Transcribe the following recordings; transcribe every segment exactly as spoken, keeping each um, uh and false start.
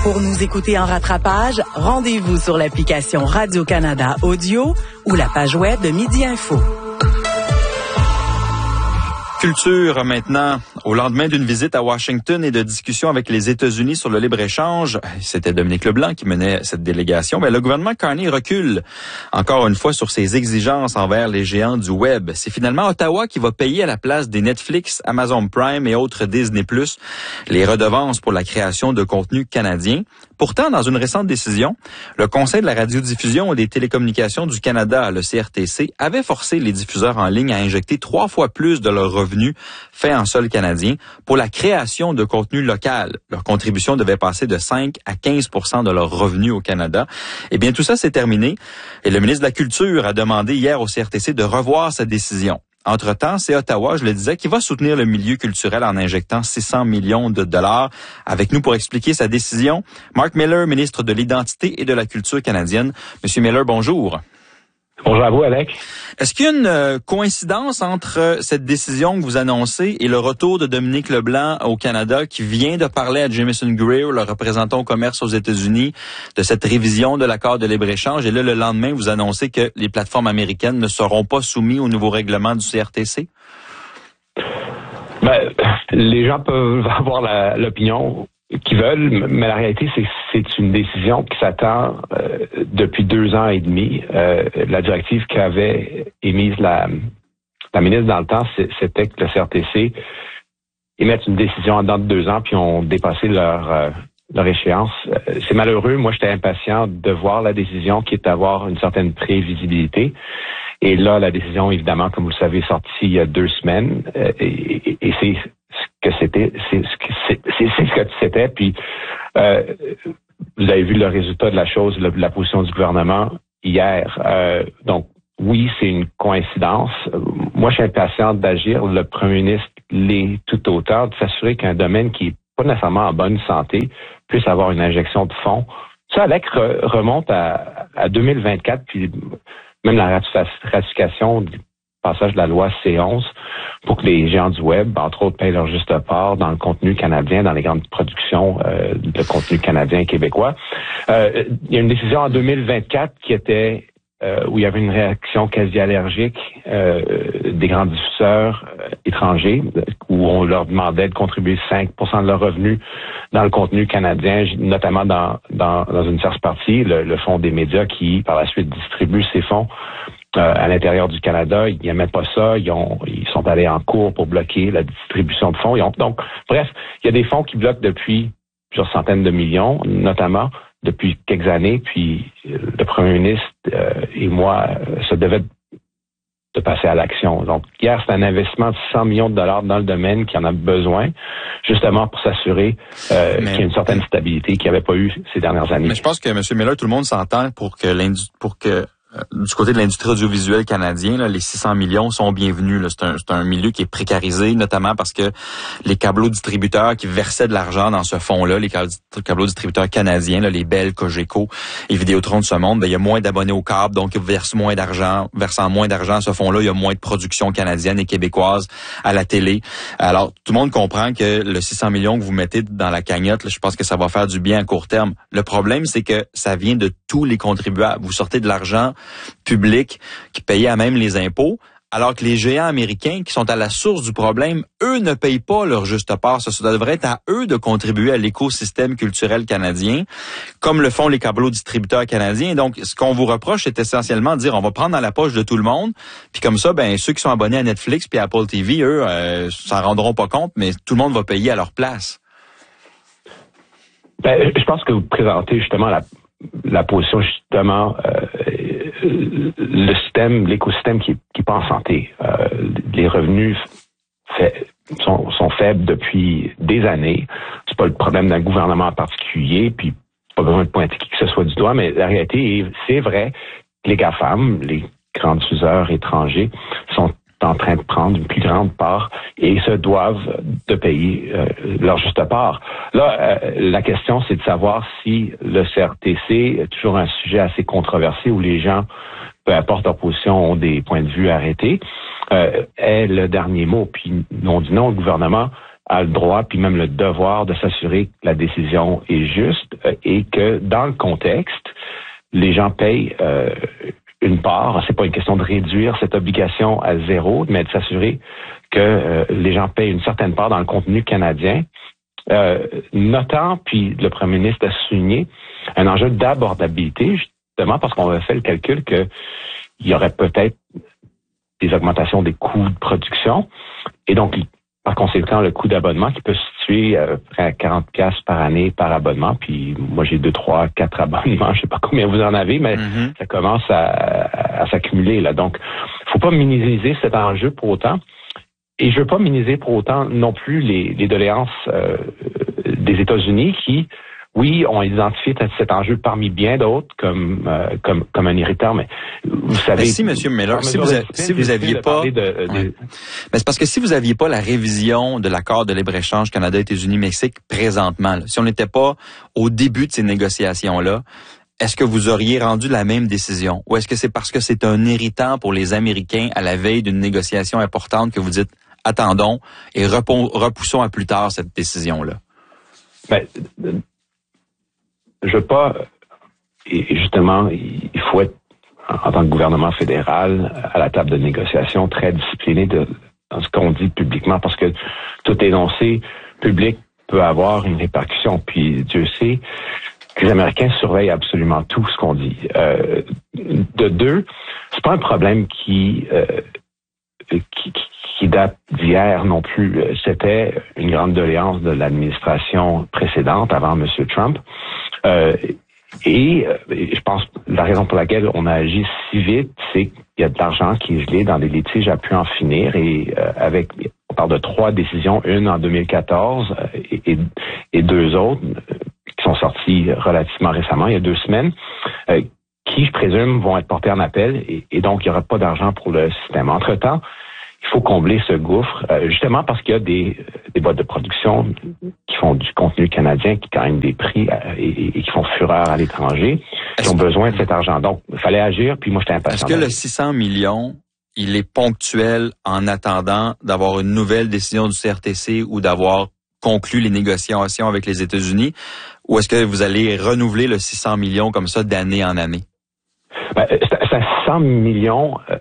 Pour nous écouter en rattrapage, rendez-vous sur l'application Radio-Canada Audio ou la page web de Midi Info. Culture maintenant. Au lendemain d'une visite à Washington et de discussions avec les États-Unis sur le libre-échange, c'était Dominique Leblanc qui menait cette délégation, mais le gouvernement Carney recule encore une fois sur ses exigences envers les géants du web. C'est finalement Ottawa qui va payer à la place des Netflix, Amazon Prime et autres Disney plus, les redevances pour la création de contenus canadiens. Pourtant, dans une récente décision, le Conseil de la radiodiffusion et des télécommunications du Canada, le C R T C, avait forcé les diffuseurs en ligne à injecter trois fois plus de leurs revenus faits en sol canadien pour la création de contenu local. Leur contribution devait passer de cinq à quinze pour cent de leurs revenus au Canada. Eh bien, tout ça s'est terminé et le ministre de la Culture a demandé hier au C R T C de revoir sa décision. Entre-temps, c'est Ottawa, je le disais, qui va soutenir le milieu culturel en injectant six cents millions de dollars. Avec nous pour expliquer sa décision, Mark Miller, ministre de l'Identité et de la Culture canadienne. Monsieur Miller, bonjour. Bonjour à vous, Alex. Est-ce qu'il y a une euh, coïncidence entre euh, cette décision que vous annoncez et le retour de Dominique Leblanc au Canada qui vient de parler à Jamieson Greer, le représentant au commerce aux États-Unis, de cette révision de l'accord de libre-échange et là, le lendemain, vous annoncez que les plateformes américaines ne seront pas soumises au nouveau règlement du C R T C? Ben, les gens peuvent avoir la, l'opinion qu'ils veulent, mais la réalité, c'est que c'est une décision qui s'attend euh, depuis deux ans et demi. Euh, la directive qu'avait émise la, la ministre dans le temps, c'était que le C R T C émette une décision en dedans de deux ans, puis ont dépassé leur, euh, leur échéance. Euh, c'est malheureux. Moi, j'étais impatient de voir la décision qui est d'avoir une certaine prévisibilité. Et là, la décision, évidemment, comme vous le savez, est sortie il y a deux semaines. Euh, et, et, et c'est que c'était, c'est ce que c'est, c'est, c'est ce que c'était. Puis euh, vous avez vu le résultat de la chose, la, la position du gouvernement hier. Euh, donc oui, c'est une coïncidence. Moi, je suis impatient d'agir. Le premier ministre l'est tout autant, de s'assurer qu'un domaine qui est pas nécessairement en bonne santé puisse avoir une injection de fonds. Ça, Alex, remonte à, à deux mille vingt-quatre, puis même la ratification du passage de la loi C onze pour que les géants du web, entre autres, payent leur juste part dans le contenu canadien, dans les grandes productions euh, de contenu canadien et québécois. Euh, il y a une décision en deux mille vingt-quatre qui était euh, où il y avait une réaction quasi allergique euh, des grands diffuseurs euh, étrangers, où on leur demandait de contribuer cinq pour cent de leurs revenus dans le contenu canadien, notamment dans, dans, dans une tierce partie, le, le Fonds des médias qui, par la suite, distribue ces fonds Euh, à l'intérieur du Canada. Ils n'aimaient pas ça. Ils, ont, ils sont allés en cours pour bloquer la distribution de fonds. Ils ont, donc, bref, il y a des fonds qui bloquent depuis plusieurs centaines de millions, notamment depuis quelques années. Puis le premier ministre euh, et moi euh, se devaient de passer à l'action. Donc, hier, c'est un investissement de cent millions de dollars dans le domaine qui en a besoin, justement pour s'assurer euh, mais, qu'il y a une certaine stabilité qu'il n'y avait pas eu ces dernières années. Mais je pense que, M. Miller, tout le monde s'entend pour que l'industrie, pour que du côté de l'industrie audiovisuelle canadienne, là, les six cents millions sont bienvenus. Là. C'est, un, c'est un milieu qui est précarisé, notamment parce que les câbleaux distributeurs qui versaient de l'argent dans ce fonds-là, les câbleaux distributeurs canadiens, là, les Bell, Cogeco et Vidéotron de ce monde, ben, il y a moins d'abonnés au câble, donc ils versent moins d'argent. Versant moins d'argent à ce fonds-là, il y a moins de production canadienne et québécoise à la télé. Alors, tout le monde comprend que le six cents millions que vous mettez dans la cagnotte, là, je pense que ça va faire du bien à court terme. Le problème, c'est que ça vient de tous les contribuables. Vous sortez de l'argent public qui payaient à même les impôts, alors que les géants américains qui sont à la source du problème, eux ne payent pas leur juste part. Ça, ça devrait être à eux de contribuer à l'écosystème culturel canadien, comme le font les câbleaux distributeurs canadiens. Donc, ce qu'on vous reproche, c'est essentiellement de dire on va prendre dans la poche de tout le monde, puis comme ça, ben ceux qui sont abonnés à Netflix puis à Apple T V, eux, euh, s'en rendront pas compte, mais tout le monde va payer à leur place. Ben, je pense que vous présentez justement la la position justement euh, le système, l'écosystème qui qui est pas en santé. Euh, les revenus fait, sont, sont faibles depuis des années. C'est pas le problème d'un gouvernement en particulier, puis pas besoin de pointer qui que ce soit du doigt, mais la réalité est, c'est vrai que les GAFAM, les grands diffuseurs étrangers, sont en train de prendre une plus grande part et se doivent de payer euh, leur juste part. Là, euh, la question, c'est de savoir si le C R T C est toujours un sujet assez controversé où les gens, peu importe leur position, ont des points de vue arrêtés, euh, est le dernier mot. Puis, on dit non, le gouvernement a le droit, puis même le devoir de s'assurer que la décision est juste euh, et que dans le contexte, les gens payent euh, une part. C'est pas une question de réduire cette obligation à zéro, mais de s'assurer que euh, les gens payent une certaine part dans le contenu canadien. Euh, notant, puis le premier ministre a souligné, un enjeu d'abordabilité, justement parce qu'on a fait le calcul qu'il y aurait peut-être des augmentations des coûts de production. Et donc, par conséquent, le coût d'abonnement qui peut se situer euh, à quarante piastres par année par abonnement. Puis moi, j'ai deux, trois, quatre abonnements. Je sais pas combien vous en avez, mais mm-hmm. ça commence à, à, à s'accumuler, là. Donc, faut pas minimiser cet enjeu pour autant. Et je veux pas minimiser pour autant non plus les, les doléances euh, des États-Unis qui, oui, ont identifié cet enjeu parmi bien d'autres comme euh, comme comme un irritant. Mais vous savez, mais si Monsieur Miller, si vous a, si vous aviez pas, de, de, ouais. de... mais c'est parce que si vous aviez pas la révision de l'accord de libre-échange Canada-États-Unis-Mexique présentement, là, si on n'était pas au début de ces négociations-là, est-ce que vous auriez rendu la même décision? Ou est-ce que c'est parce que c'est un irritant pour les Américains à la veille d'une négociation importante que vous dites attendons et repoussons à plus tard cette décision-là? Ben, je veux pas, et justement, il faut être, en tant que gouvernement fédéral, à la table de négociation, très discipliné de, dans ce qu'on dit publiquement, parce que tout énoncé public peut avoir une répercussion. Puis Dieu sait que les Américains surveillent absolument tout ce qu'on dit. Euh, de deux, c'est pas un problème qui, euh, qui, qui date d'hier non plus. C'était une grande doléance de l'administration précédente, avant M. Trump. Euh, et, et je pense que la raison pour laquelle on a agi si vite, c'est qu'il y a de l'argent qui est gelé dans des litiges à pu en finir. Et euh, avec, on parle de trois décisions, une en deux mille quatorze et, et, et deux autres qui sont sorties relativement récemment, il y a deux semaines, euh, qui, je présume, vont être portées en appel. Et, et donc, il n'y aura pas d'argent pour le système. Entre-temps, il faut combler ce gouffre, euh, justement parce qu'il y a des, des boîtes de production qui font du contenu canadien, qui gagnent des prix euh, et, et qui font fureur à l'étranger, qui ont besoin de cet argent. Donc, il fallait agir, puis moi, j'étais impatient. Est-ce que le six cents millions, il est ponctuel en attendant d'avoir une nouvelle décision du C R T C ou d'avoir conclu les négociations avec les États-Unis, ou est-ce que vous allez renouveler le six cents millions comme ça d'année en année? Ben, c'est à six cents millions euh,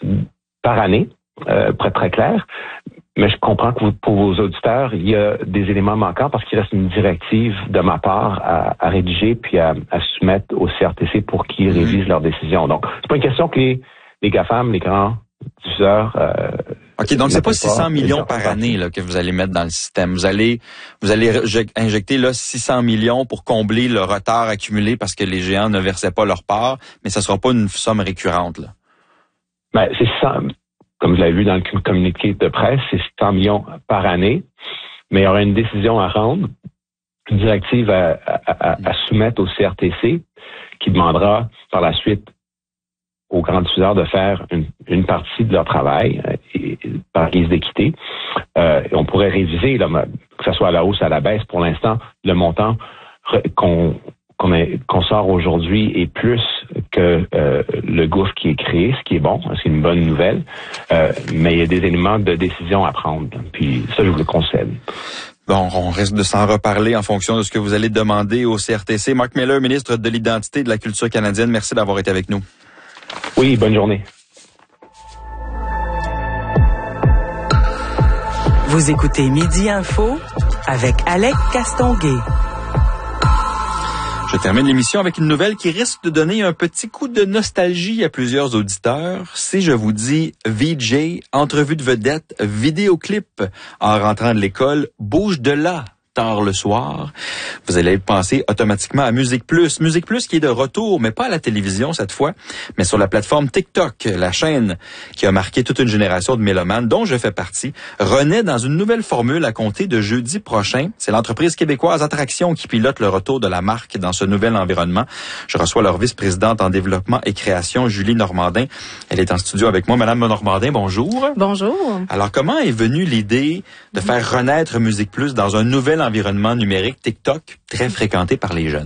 par année. Euh, très, très clair. Mais je comprends que vous, pour vos auditeurs, il y a des éléments manquants parce qu'il reste une directive de ma part à, à rédiger puis à, à soumettre au C R T C pour qu'ils révisent leurs décisions. Donc, c'est pas une question que les, les GAFAM, les grands diffuseurs... Euh, OK, donc c'est pas six cents millions par année là, que vous allez mettre dans le système. Vous allez vous allez injecter là six cents millions pour combler le retard accumulé parce que les géants ne versaient pas leur part, mais ça sera pas une somme récurrente, là. Ben, c'est ça. Comme vous l'avez vu dans le communiqué de presse, c'est six cents millions par année, mais il y aura une décision à rendre, une directive à, à, à, à soumettre au C R T C qui demandera par la suite aux grands diffuseurs de faire une, une partie de leur travail et, et, par guise d'équité. Euh, on pourrait réviser, là, que ce soit à la hausse, à la baisse, pour l'instant, le montant qu'on qu'on, est, qu'on sort aujourd'hui est plus que euh, le gouffre qui est créé, ce qui est bon, c'est une bonne nouvelle, euh, mais il y a des éléments de décision à prendre, puis ça, je vous le concède. Bon, on risque de s'en reparler en fonction de ce que vous allez demander au C R T C. Marc Miller, ministre de l'Identité et de la Culture canadienne, merci d'avoir été avec nous. Oui, bonne journée. Vous écoutez Midi Info avec Alec Castonguay. Je termine l'émission avec une nouvelle qui risque de donner un petit coup de nostalgie à plusieurs auditeurs. Si je vous dis V J, entrevue de vedette, vidéoclip en rentrant de l'école, bouge de là tard le soir, vous allez penser automatiquement à Musique Plus. Musique Plus qui est de retour, mais pas à la télévision cette fois, mais sur la plateforme TikTok, la chaîne qui a marqué toute une génération de mélomanes, dont je fais partie, renaît dans une nouvelle formule à compter de jeudi prochain. C'est l'entreprise québécoise Attraction qui pilote le retour de la marque dans ce nouvel environnement. Je reçois leur vice-présidente en développement et création, Julie Normandin. Elle est en studio avec moi. Madame Normandin, bonjour. Bonjour. Alors, comment est venue l'idée de faire renaître Musique Plus dans un nouvel environnement numérique TikTok très fréquenté par les jeunes?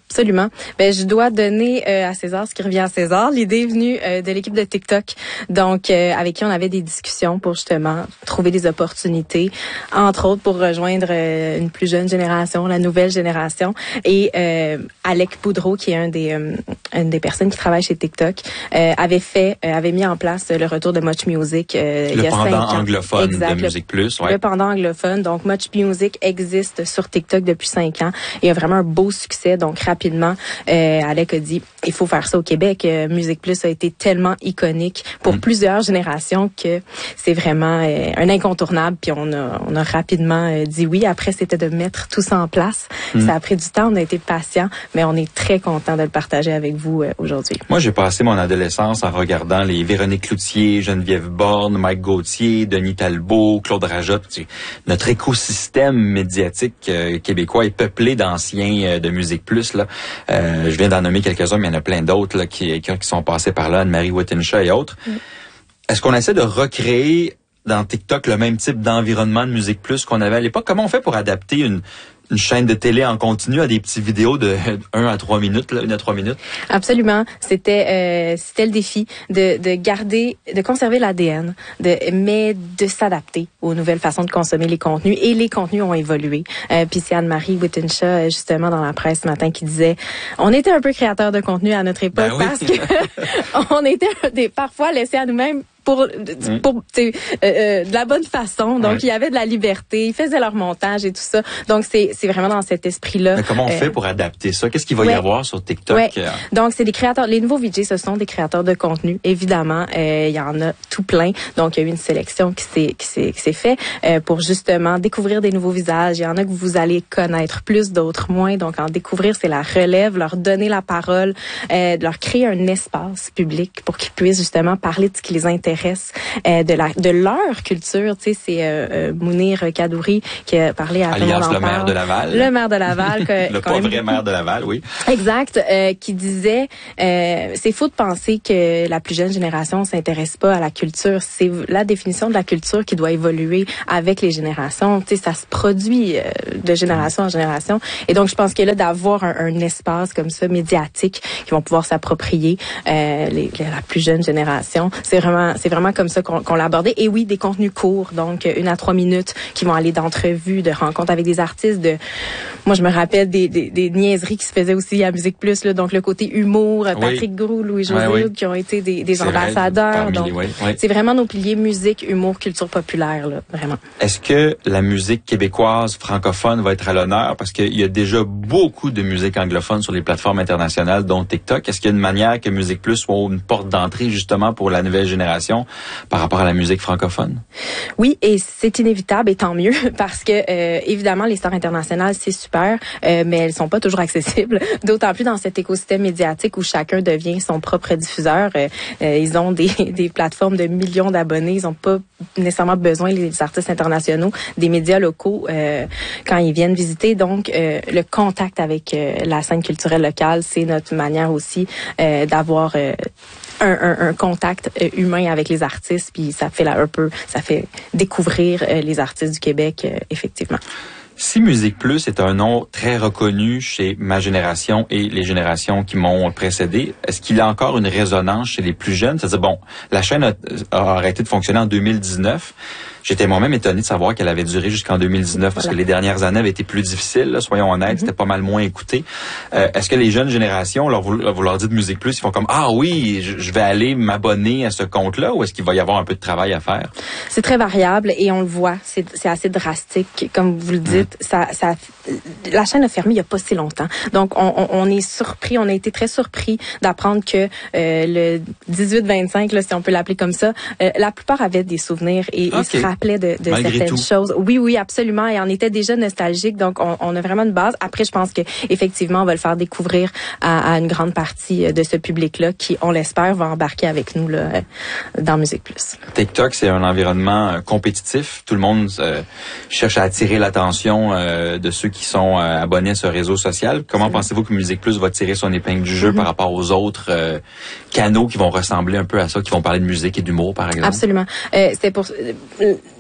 Absolument. Ben, je dois donner euh, à César ce qui revient à César. L'idée est venue euh, de l'équipe de TikTok, donc euh, avec qui on avait des discussions pour justement trouver des opportunités, entre autres pour rejoindre euh, une plus jeune génération, la nouvelle génération. Et euh, Alec Boudreau, qui est un des euh, une des personnes qui travaille chez TikTok, euh, avait fait, euh, avait mis en place le retour de Much Music euh, il y a cinq ans. Le pendant anglophone exact, de Musique Plus. Ouais. Le pendant anglophone. Donc Much Music existe sur TikTok depuis cinq ans. Il y a vraiment un beau succès. Donc rapidement, euh, Alec a dit, il faut faire ça au Québec. Euh, Musique Plus a été tellement iconique pour mm. plusieurs générations que c'est vraiment euh, un incontournable. Puis on a, on a rapidement euh, dit oui. Après, c'était de mettre tout ça en place. Mm. Ça a pris du temps. On a été patient, mais on est très content de le partager avec vous euh, aujourd'hui. Moi, j'ai passé mon adolescence en regardant les Véronique Cloutier, Geneviève Borne, Mike Gauthier, Denis Talbot, Claude Rajotte. Notre écosystème médiatique euh, québécois est peuplé d'anciens euh, de Musique Plus. Là. Euh, je viens d'en nommer quelques-uns, mais il y en a plein d'autres là, qui, qui sont passés par là, Anne-Marie Wittenshaw et autres. Mm. Est-ce qu'on essaie de recréer dans TikTok le même type d'environnement de Musique Plus qu'on avait à l'époque? Comment on fait pour adapter une une chaîne de télé en continu à des petites vidéos de un à trois minutes, là, une à trois minutes? Absolument. C'était, euh, c'était le défi de, de garder, de conserver l'A D N, de, mais de s'adapter aux nouvelles façons de consommer les contenus. Et les contenus ont évolué. Euh, puis c'est Anne-Marie Wittenshaw, justement, dans la presse ce matin, qui disait, on était un peu créateurs de contenu à notre époque, ben oui. parce que on était des, parfois laissés à nous-mêmes pour, pour euh, euh, de la bonne façon. Donc, ouais. il y avait de la liberté. Ils faisaient leur montage et tout ça. Donc, c'est, c'est vraiment dans cet esprit-là. Mais comment on euh, fait pour adapter ça? Qu'est-ce qu'il va ouais. y avoir sur TikTok? Ouais. Donc, c'est des créateurs. Les nouveaux V J, ce sont des créateurs de contenu. Évidemment, euh, il y en a tout plein. Donc, il y a eu une sélection qui s'est, qui s'est, qui s'est fait euh, pour justement découvrir des nouveaux visages. Il y en a que vous allez connaître plus, d'autres moins. Donc, en découvrir, c'est la relève, leur donner la parole, euh, de leur créer un espace public pour qu'ils puissent justement parler de ce qui les intéresse. Euh, de la de leur culture, tu sais, c'est euh, euh, Mounir Kadouri qui a parlé à alias le maire de Laval, le maire de Laval, que, le pas vrai maire de Laval, oui, exact, euh, qui disait euh, c'est faux de penser que la plus jeune génération s'intéresse pas à la culture. C'est la définition de la culture qui doit évoluer avec les générations. Tu sais, ça se produit euh, de génération en génération, et donc je pense que là d'avoir un, un espace comme ça médiatique qui vont pouvoir s'approprier euh, les, la plus jeune génération, c'est vraiment c'est vraiment comme ça qu'on, qu'on l'a abordé. Et oui, des contenus courts, donc une à trois minutes, qui vont aller d'entrevues, de rencontres avec des artistes. De, moi, je me rappelle des, des, des niaiseries qui se faisaient aussi à Musique Plus, là, donc le côté humour, oui. Patrick Groux, Louis-José, ouais, oui. qui ont été des, des ambassadeurs. Vrai, donc, les, oui, oui. c'est vraiment nos piliers musique, humour, culture populaire, là, vraiment. Est-ce que la musique québécoise francophone va être à l'honneur? Parce qu'il y a déjà beaucoup de musique anglophone sur les plateformes internationales, dont TikTok. Est-ce qu'il y a une manière que Musique Plus soit une porte d'entrée, justement, pour la nouvelle génération par rapport à la musique francophone? Oui, et c'est inévitable, et tant mieux, parce que euh, évidemment les stars internationales c'est super, euh, mais elles sont pas toujours accessibles. D'autant plus dans cet écosystème médiatique où chacun devient son propre diffuseur. Euh, euh, ils ont des, des plateformes de millions d'abonnés, ils ont pas nécessairement besoin, les artistes internationaux, des médias locaux euh, quand ils viennent visiter. Donc euh, le contact avec euh, la scène culturelle locale, c'est notre manière aussi euh, d'avoir euh, Un, un, un contact euh, humain avec les artistes, puis ça fait là un peu, ça fait découvrir euh, les artistes du Québec, euh, effectivement. Si Musique Plus est un nom très reconnu chez ma génération et les générations qui m'ont précédé, est-ce qu'il a encore une résonance chez les plus jeunes? C'est-à-dire, bon, la chaîne a, a arrêté de fonctionner en deux mille dix-neuf. J'étais moi-même étonné de savoir qu'elle avait duré jusqu'en deux mille dix-neuf, parce voilà. que les dernières années avaient été plus difficiles, là, soyons honnêtes, mm-hmm. c'était pas mal moins écouté. Euh, est-ce que les jeunes générations, leur, vous, vous leur dites Musique Plus, ils font comme « Ah oui, je, je vais aller m'abonner à ce compte-là » ou est-ce qu'il va y avoir un peu de travail à faire? C'est très variable et on le voit, c'est, c'est assez drastique. Comme vous le dites, mm. ça, ça, la chaîne a fermé il y a pas si longtemps. Donc, on, on, on est surpris, on a été très surpris d'apprendre que euh, le dix-huit vingt-cinq, là, si on peut l'appeler comme ça, euh, la plupart avaient des souvenirs et, okay. et se rappelaient de, de certaines tout. choses. Oui, oui, absolument. Et on était déjà nostalgique. Donc, on, on a vraiment une base. Après, je pense que effectivement, on va le faire découvrir à, à une grande partie de ce public-là qui, on l'espère, va embarquer avec nous là, dans Musique Plus. TikTok, c'est un environnement compétitif. Tout le monde euh, cherche à attirer l'attention euh, de ceux qui sont euh, abonnés à ce réseau social. Comment mmh. pensez-vous que Musique Plus va tirer son épingle du jeu mmh. par rapport aux autres euh, canaux qui vont ressembler un peu à ça, qui vont parler de musique et d'humour, par exemple? Absolument. Euh, c'est pour... Euh,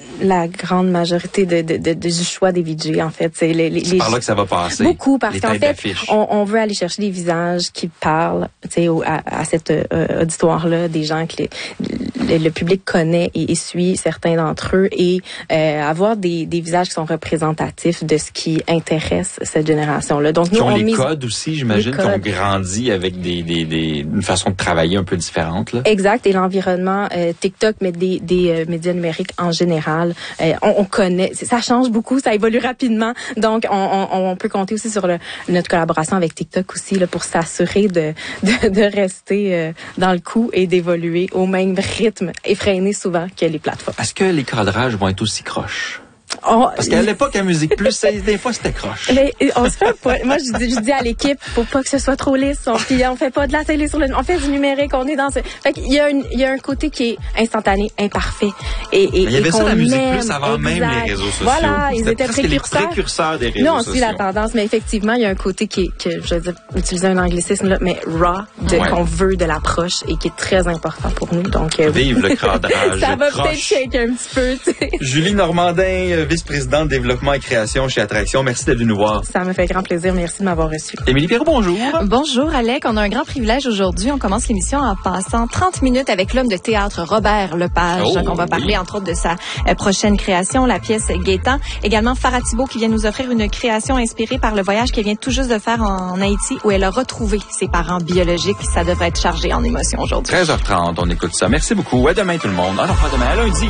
la grande majorité de, de, de, de du choix des V J, en fait. C'est, les, les, c'est par là que ça va passer. Beaucoup, parce qu'en fait, on, on veut aller chercher des visages qui parlent, tu sais, à, à cette euh, auditoire-là, des gens que les, le, le public connaît et, et suit, certains d'entre eux, et euh, avoir des, des visages qui sont représentatifs de ce qui intéresse cette génération-là. Donc, nous, qui ont on les mise... codes aussi, j'imagine, qui ont grandi avec des, des, des, une façon de travailler un peu différente, là. Exact, et l'environnement euh, TikTok, mais des, des euh, médias numériques en général, euh, on, on connaît, ça change beaucoup, ça évolue rapidement, donc on, on, on peut compter aussi sur le, notre collaboration avec TikTok aussi là, pour s'assurer de, de, de rester euh, dans le coup et d'évoluer au même rythme effréné souvent que les plateformes. Est-ce que les cadrages vont être aussi croches? On, Parce qu'à l'époque, à Musique Plus, des fois, c'était croche. Mais on se fait pas. Moi, je dis, je dis à l'équipe, faut pas que ce soit trop lisse. On, puis on fait pas de la télé sur le, on fait du numérique. On est dans ce. Fait qu'il y a une, il y a un côté qui est instantané, imparfait. Et, et, il y avait et ça la Musique aime, Plus avant exact. même les réseaux sociaux. Voilà, ils étaient précurseurs. Les précurseurs des réseaux Nous, on sociaux. suit la tendance, mais effectivement, il y a un côté qui est, que, je veux dire, utiliser un anglicisme là, mais raw, de, ouais. qu'on veut de l'approche et qui est très important pour nous. Donc, euh, vive le cadrage. Ça va croche. peut-être shaker un petit peu, tu sais. Julie Normandin, vice-présidente développement et création chez Attraction. Merci d'être venue nous voir. Ça me fait grand plaisir. Merci de m'avoir reçu. Émilie Perrault, bonjour. Bonjour, Alec. On a un grand privilège aujourd'hui. On commence l'émission en passant trente minutes avec l'homme de théâtre Robert Lepage. Oh, on va parler, oui. entre autres, de sa euh, prochaine création, la pièce Gaétan. Également, Farah Thibault, qui vient nous offrir une création inspirée par le voyage qu'elle vient tout juste de faire en, en Haïti, où elle a retrouvé ses parents biologiques. Ça devrait être chargé en émotion aujourd'hui. treize heures trente, on écoute ça. Merci beaucoup. À demain, tout le monde. Alors, pas demain, à lundi.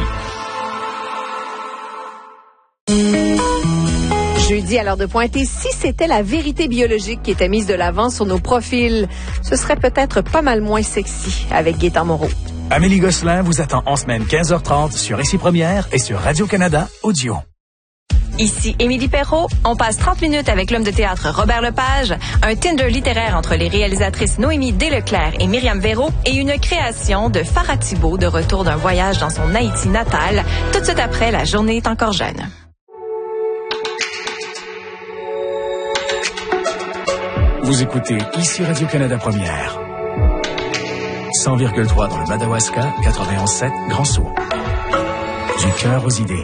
Jeudi, à l'heure de pointe, et si c'était la vérité biologique qui était mise de l'avant sur nos profils, ce serait peut-être pas mal moins sexy avec Gaétan Moreau. Amélie Gosselin vous attend en semaine quinze heures trente sur Ici Première et sur Radio-Canada Audio. Ici Émilie Perrault. On passe trente minutes avec l'homme de théâtre Robert Lepage, un Tinder littéraire entre les réalisatrices Noémie Desleclerc et Myriam Véro et une création de Farah Thibault de retour d'un voyage dans son Haïti natal. Tout de suite après, la journée est encore jeune. Vous écoutez Ici Radio-Canada Première. cent virgule trois dans le Madawaska, quatre-vingt-onze sept Grand Sault. Du cœur aux idées.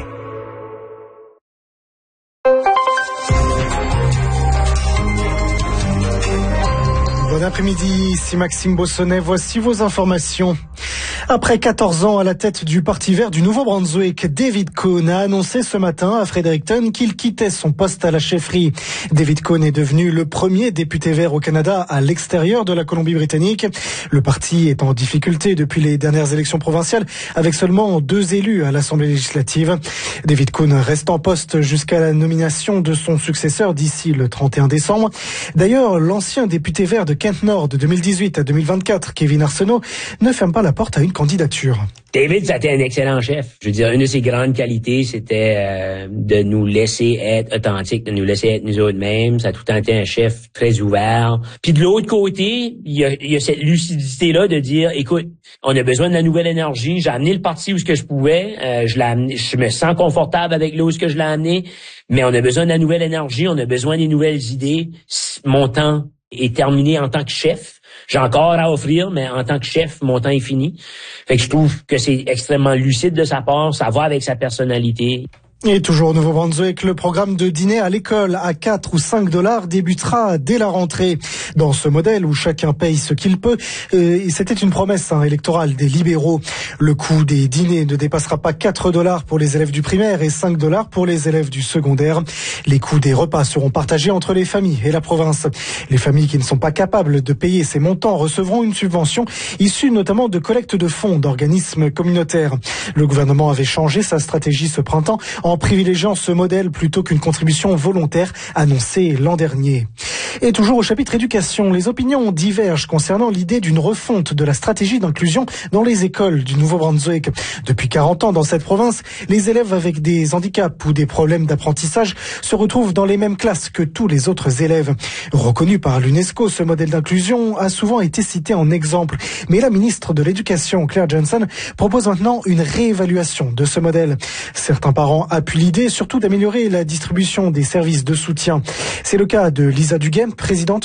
Bon après-midi, ici Maxime Bossonnet, voici vos informations. Après quatorze ans à la tête du Parti vert du Nouveau-Brunswick, David Cohn a annoncé ce matin à Fredericton qu'il quittait son poste à la chefferie. David Cohn est devenu le premier député vert au Canada à l'extérieur de la Colombie-Britannique. Le parti est en difficulté depuis les dernières élections provinciales, avec seulement deux élus à l'Assemblée législative. David Cohn reste en poste jusqu'à la nomination de son successeur d'ici le trente et un décembre. D'ailleurs, l'ancien député vert de Kent Nord de deux mille dix-huit à deux mille vingt-quatre, Kevin Arsenault, ne ferme pas la porte à une candidature. David, c'était un excellent chef. Je veux dire, une de ses grandes qualités, c'était euh, de nous laisser être authentiques, de nous laisser être nous autres mêmes. Ça a tout le temps été un chef très ouvert. Puis de l'autre côté, il y a, il y a cette lucidité-là de dire, écoute, on a besoin de la nouvelle énergie. J'ai amené le parti où ce que je pouvais. Euh, je l'ai amené, je me sens confortable avec là où ce que je l'ai amené. Mais on a besoin de la nouvelle énergie. On a besoin des nouvelles idées. Mon temps est terminé en tant que chef. J'ai encore à offrir, mais en tant que chef, mon temps est fini. Fait que je trouve que c'est extrêmement lucide de sa part. Ça va avec sa personnalité. Et toujours au Nouveau-Brunswick, le programme de dîner à l'école à quatre ou cinq dollars débutera dès la rentrée. Dans ce modèle où chacun paye ce qu'il peut, euh, c'était une promesse hein, électorale des libéraux. Le coût des dîners ne dépassera pas quatre dollars pour les élèves du primaire et cinq dollars pour les élèves du secondaire. Les coûts des repas seront partagés entre les familles et la province. Les familles qui ne sont pas capables de payer ces montants recevront une subvention issue notamment de collecte de fonds d'organismes communautaires. Le gouvernement avait changé sa stratégie ce printemps en privilégiant ce modèle plutôt qu'une contribution volontaire annoncée l'an dernier. Et toujours au chapitre éducation, les opinions divergent concernant l'idée d'une refonte de la stratégie d'inclusion dans les écoles du Nouveau-Brunswick. Depuis quarante ans dans cette province, les élèves avec des handicaps ou des problèmes d'apprentissage se retrouvent dans les mêmes classes que tous les autres élèves. Reconnu par l'UNESCO, ce modèle d'inclusion a souvent été cité en exemple. Mais la ministre de l'Éducation, Claire Johnson, propose maintenant une réévaluation de ce modèle. Certains parents appuient l'idée surtout d'améliorer la distribution des services de soutien. C'est le cas de Lisa Duguay, présidente du C A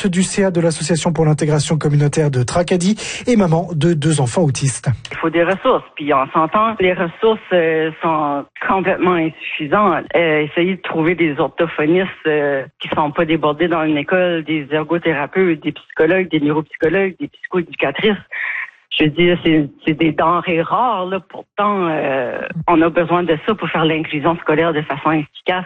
de l'Association pour l'intégration communautaire de Tracadie et maman de deux enfants autistes. Il faut des ressources, puis on s'entend, les ressources euh, sont complètement insuffisantes. Euh, essayer de trouver des orthophonistes euh, qui sont pas débordés dans une école, des ergothérapeutes, des psychologues, des neuropsychologues, des psychoéducatrices. Je veux dire, c'est, c'est des denrées rares, là. Pourtant, euh, on a besoin de ça pour faire l'inclusion scolaire de façon efficace.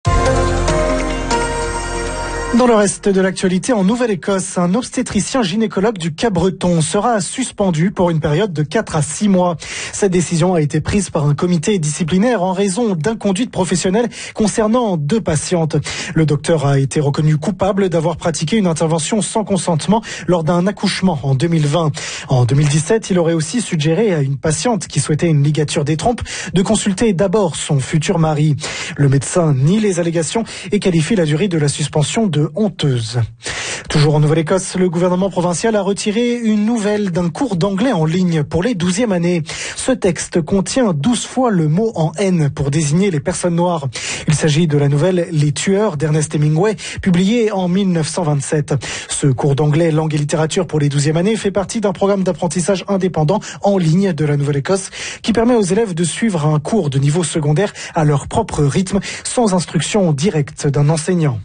Dans le reste de l'actualité, en Nouvelle-Écosse, un obstétricien gynécologue du Cap-Breton sera suspendu pour une période de quatre à six mois. Cette décision a été prise par un comité disciplinaire en raison d'inconduite professionnelle concernant deux patientes. Le docteur a été reconnu coupable d'avoir pratiqué une intervention sans consentement lors d'un accouchement en deux mille vingt. En deux mille dix-sept, il aurait aussi suggéré à une patiente qui souhaitait une ligature des trompes de consulter d'abord son futur mari. Le médecin nie les allégations et qualifie la durée de la suspension de honteuse. Toujours en Nouvelle-Écosse, le gouvernement provincial a retiré une nouvelle d'un cours d'anglais en ligne pour les douzième années. Ce texte contient douze fois le mot en haine pour désigner les personnes noires. Il s'agit de la nouvelle Les Tueurs d'Ernest Hemingway, publiée en mille neuf cent vingt-sept. Ce cours d'anglais, langue et littérature pour les douzième années fait partie d'un programme d'apprentissage indépendant en ligne de la Nouvelle-Écosse qui permet aux élèves de suivre un cours de niveau secondaire à leur propre rythme, sans instruction directe d'un enseignant.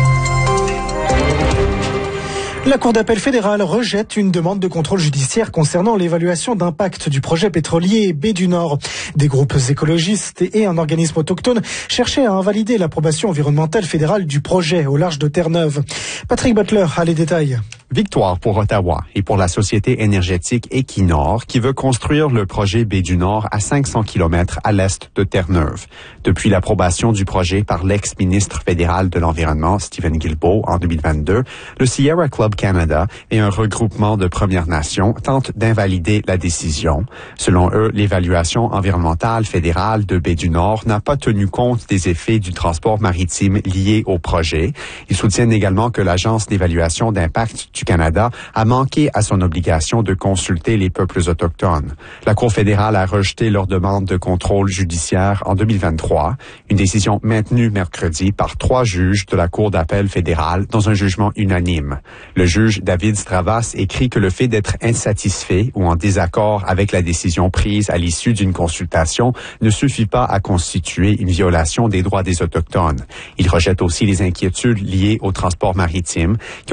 La Cour d'appel fédérale rejette une demande de contrôle judiciaire concernant l'évaluation d'impact du projet pétrolier Baie du Nord. Des groupes écologistes et un organisme autochtone cherchaient à invalider l'approbation environnementale fédérale du projet au large de Terre-Neuve. Patrick Butler a les détails. Victoire pour Ottawa et pour la société énergétique Equinor qui veut construire le projet Baie du Nord à cinq cents kilomètres à l'est de Terre-Neuve. Depuis l'approbation du projet par l'ex-ministre fédéral de l'Environnement, Stephen Guilbeault, en deux mille vingt-deux, le Sierra Club Canada et un regroupement de Premières Nations tentent d'invalider la décision. Selon eux, l'évaluation environnementale fédérale de Baie du Nord n'a pas tenu compte des effets du transport maritime liés au projet. Ils soutiennent également que l'Agence d'évaluation d'impact du Canada a manqué à son obligation de consulter les peuples autochtones. La Cour fédérale a rejeté leur demande de contrôle judiciaire en deux mille vingt-trois, une décision maintenue mercredi par trois juges de la Cour d'appel fédérale dans un jugement unanime. Le juge David Stravas écrit que le fait d'être insatisfait ou en désaccord avec la décision prise à l'issue d'une consultation ne suffit pas à constituer une violation des droits des Autochtones. Il rejette aussi les inquiétudes liées au transport maritime qui